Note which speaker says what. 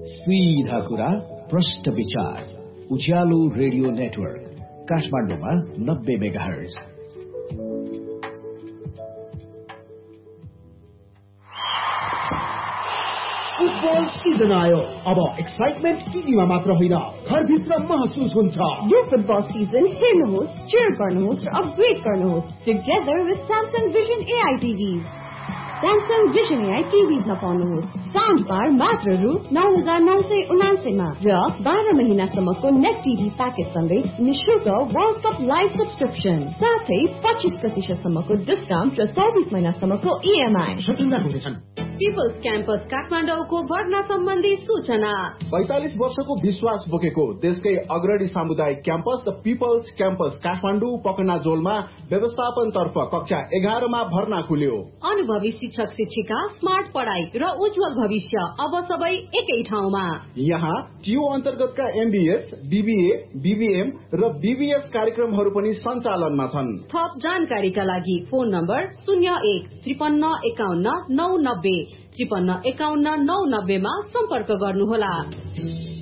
Speaker 1: सीधा कुरा प्रष्ट विचार उज्यालो रेडियो नेटवर्क काठमाडौँमा 90 मेगाहर्ज।
Speaker 2: फुटबल सिजन आयो। अब एक्साइटमेन्ट टिभीमा मात्र होइन, घरभित्र महसुस हुन्छ।
Speaker 3: यो फुटबल सिजन हेर्नुहोस्, चेयर गर्नुहोस् र अपग्रेड गर्नुहोस् together with Samsung vision AI टिभीज। Samsung vision AI टिभीजमा पाउनुहोस् sound बार मात्र रु 9,999 मा र 12 महिनासम्मको नेट टिभी प्याकेज सँगै निशुल्क वर्ल्ड कप लाइभ सब्सक्रिप्सन, साथै 25% सम्मको डिस्काउन्ट र 24 महिनासम्मको इएमआई।
Speaker 4: पिपल्स क्याम्पस काठमाडौँको भर्ना सम्बन्धी सूचना।
Speaker 2: 45 वर्षको विश्वास बोकेको देशकै अग्रणी सामुदायिक campus the people's campus Kathmandu पकनाजोलमा व्यवस्थापन तर्फ कक्षा 11 मा भर्ना खुल्यो।
Speaker 4: अनुभवी शिक्षक शिक्षिका, स्मार्ट पढाइ र उज्जवल भविष्य अब सबै एकै ठाउँमा। यहाँ
Speaker 2: टियु अन्तर्गतका एमबीएस, बीबीए, बीबीएम र बीबीएस कार्यक्रमहरू पनि सञ्चालनमा छन्।
Speaker 4: थप जानकारीका लागि फोन नम्बर 01-5351-990 5351-990 मा सम्पर्क गर्नुहोला।